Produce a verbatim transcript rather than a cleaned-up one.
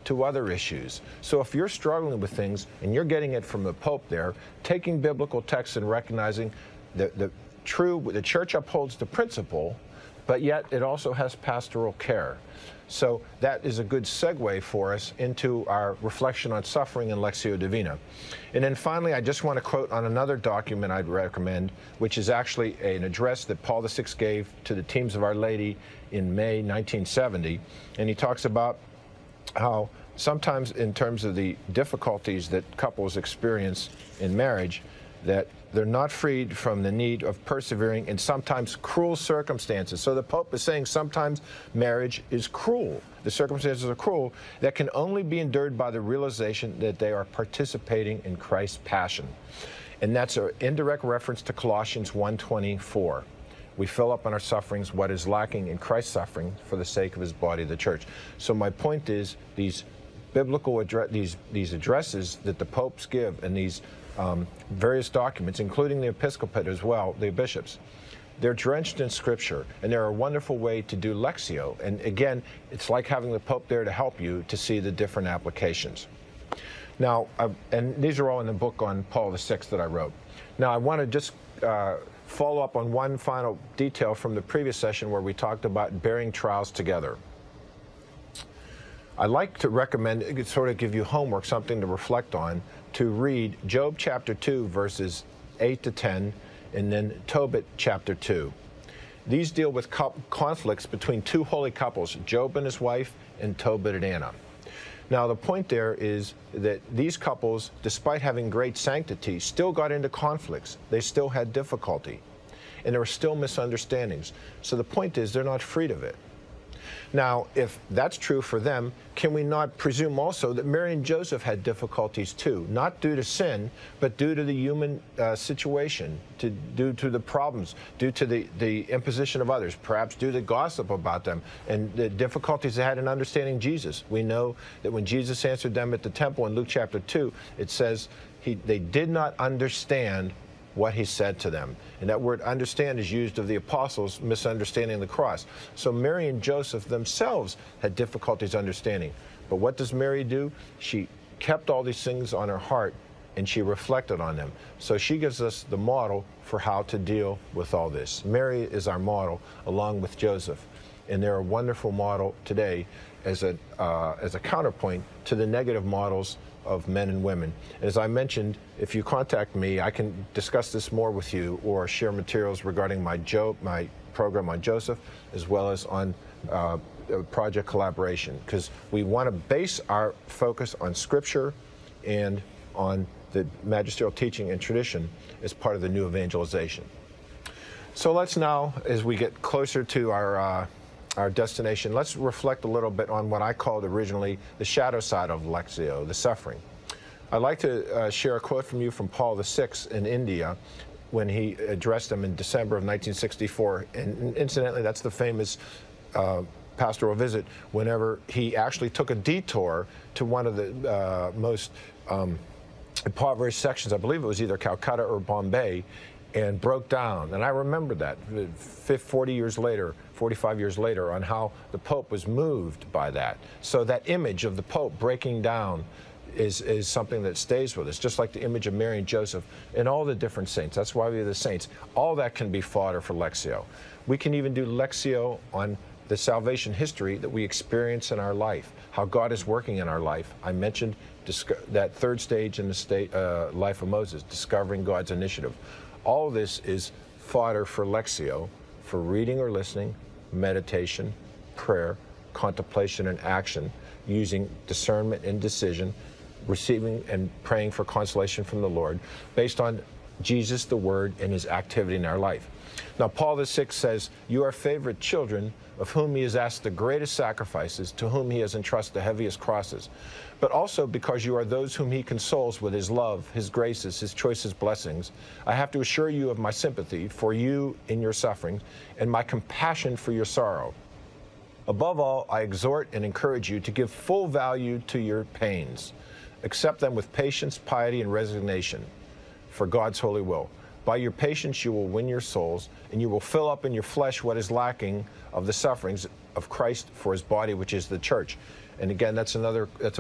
to other issues. So if you're struggling with things and you're getting it from the Pope there, taking biblical texts and recognizing that the true, the church upholds the principle, but yet it also has pastoral care. So that is a good segue for us into our reflection on suffering and Lectio Divina. And then finally, I just want to quote on another document I'd recommend, which is actually an address that Paul the Sixth gave to the Teams of Our Lady in May nineteen seventy. And he talks about how sometimes in terms of the difficulties that couples experience in marriage, that they're not freed from the need of persevering in sometimes cruel circumstances. So the Pope is saying sometimes marriage is cruel. The circumstances are cruel that can only be endured by the realization that they are participating in Christ's passion. And that's an indirect reference to Colossians one twenty-four. We fill up in our sufferings what is lacking in Christ's suffering for the sake of his body, the church. So my point is, these biblical address, these, these addresses that the popes give and these um, various documents, including the episcopate as well, the bishops, they're drenched in Scripture, and they're a wonderful way to do Lectio. And again, it's like having the Pope there to help you to see the different applications. Now, uh, and these are all in the book on Paul the Sixth that I wrote. Now, I want to just uh, follow up on one final detail from the previous session where we talked about bearing trials together. I like to recommend, sort of give you homework, something to reflect on, to read Job chapter two, verses eight to ten, and then Tobit chapter two. These deal with conflicts between two holy couples, Job and his wife, and Tobit and Anna. Now, the point there is that these couples, despite having great sanctity, still got into conflicts. They still had difficulty, and there were still misunderstandings. So the point is, they're not freed of it. Now, if that's true for them, can we not presume also that Mary and Joseph had difficulties too, not due to sin, but due to the human uh, situation, to, due to the problems, due to the, the imposition of others, perhaps due to gossip about them, and the difficulties they had in understanding Jesus. We know that when Jesus answered them at the temple in Luke chapter two, it says he, they did not understand what he said to them. And that word understand is used of the apostles misunderstanding the cross. So Mary and Joseph themselves had difficulties understanding. But what does Mary do? She kept all these things on her heart and she reflected on them. So she gives us the model for how to deal with all this. Mary is our model along with Joseph. And they're a wonderful model today as a, uh, as a counterpoint to the negative models of men and women. As I mentioned, if you contact me, I can discuss this more with you or share materials regarding my, jo my program on Joseph, as well as on uh, project collaboration, because we want to base our focus on Scripture and on the magisterial teaching and tradition as part of the new evangelization. So let's now, as we get closer to our uh, our destination, let's reflect a little bit on what I called originally the shadow side of Lectio, the suffering. I'd like to uh, share a quote from you from Paul the Sixth in India when he addressed them in December of nineteen sixty-four. And incidentally, that's the famous uh, pastoral visit whenever he actually took a detour to one of the uh, most um, impoverished sections. I believe it was either Calcutta or Bombay, and broke down. And I remember that forty years later, forty-five years later, on how the Pope was moved by that. So that image of the Pope breaking down is, is something that stays with us, just like the image of Mary and Joseph and all the different saints. That's why we're the saints. All that can be fodder for Lectio. We can even do Lectio on the salvation history that we experience in our life, how God is working in our life. I mentioned that third stage in the state, uh, life of Moses, discovering God's initiative. All this is fodder for Lectio, for reading or listening, meditation, prayer, contemplation and action, using discernment and decision, receiving and praying for consolation from the Lord, based on Jesus, the Word, and his activity in our life. Now, Paul the Sixth says, "You are favorite children, of whom he has asked the greatest sacrifices, to whom he has entrusted the heaviest crosses, but also because you are those whom he consoles with his love, his graces, his choicest blessings. I have to assure you of my sympathy for you in your suffering, and my compassion for your sorrow. Above all, I exhort and encourage you to give full value to your pains. Accept them with patience, piety, and resignation, for God's holy will. By your patience you will win your souls, and you will fill up in your flesh what is lacking of the sufferings of Christ for his body, which is the church." And again, that's another, that's